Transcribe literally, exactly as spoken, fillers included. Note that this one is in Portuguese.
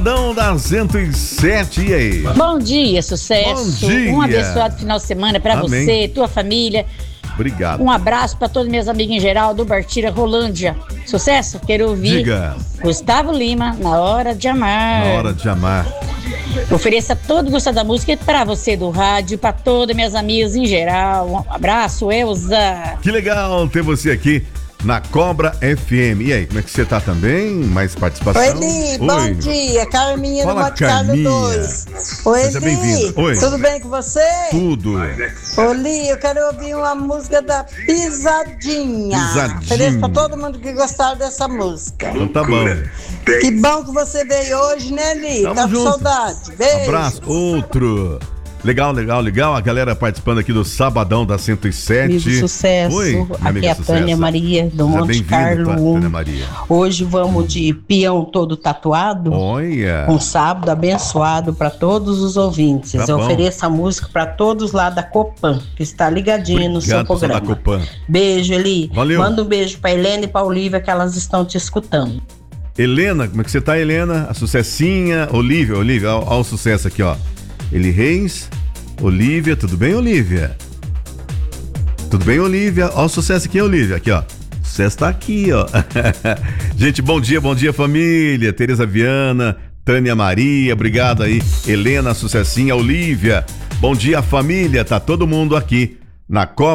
Sabadão da cento e sete, e aí? Bom dia, sucesso. Bom dia. Um abençoado final de semana pra Amém. você, tua família. Obrigado. Um abraço pra todos meus amigos em geral do Bartira Rolândia. Sucesso? Quero ouvir Diga. Gustavo Lima, Na Hora de Amar. Na hora de amar. Ofereça todo o gosto da música pra você do rádio, pra todas minhas amigas em geral. Um abraço, Elza. Que legal ter você aqui na Cobra F M. E aí, como é que você tá também? Mais participação? Oi, Eli, bom dia. Carminha do Fala, Monte Carlo Carminha. dois. Oi, Seja Eli, bem-vindo. Oi. tudo bem com você? Tudo. Ô, Eli, eu quero ouvir uma música da Pisadinha. Pisadinha. Ofereço pra todo mundo que gostar dessa música. Então tá bom. Que bom que você veio hoje, né, Eli? Tamo Tá com junto. saudade. Beijo. Abraço. Outro. Legal, legal, legal. A galera participando aqui do Sabadão da cento e sete. Amigo Sucesso, Oi, minha aqui amiga é a Sucesso. Tânia Maria do Seja Monte bem-vinda, Carlo. Tânia Maria. Hoje vamos de peão todo tatuado, Olha. um sábado abençoado para todos os ouvintes. Tá Eu bom. ofereço a música para todos lá da Copan, que está ligadinho no seu Obrigado, pessoal da programa. Copan. Beijo, Eli. Valeu. Manda um beijo para Helena e para Olivia, que elas estão te escutando. Helena, como é que você tá, Helena? A Sucessinha, Olivia, Olivia, ó, ó o sucesso aqui, ó. Eli Reis, Olivia, tudo bem, Olivia? Tudo bem, Olivia? Ó o sucesso aqui, Olivia, aqui, ó. O sucesso tá aqui, ó. Gente, bom dia, bom dia, família. Tereza Viana, Tânia Maria, obrigado aí. Helena, Sucessinha, Olivia. Bom dia, família, tá todo mundo aqui na Copa.